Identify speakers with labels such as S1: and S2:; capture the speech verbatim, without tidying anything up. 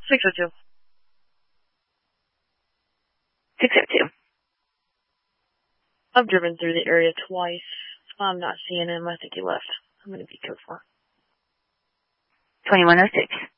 S1: six oh two.
S2: six oh two.
S1: I've driven through the area twice. I'm not seeing him. I think he left. I'm going to be code four.
S2: twenty-one oh six.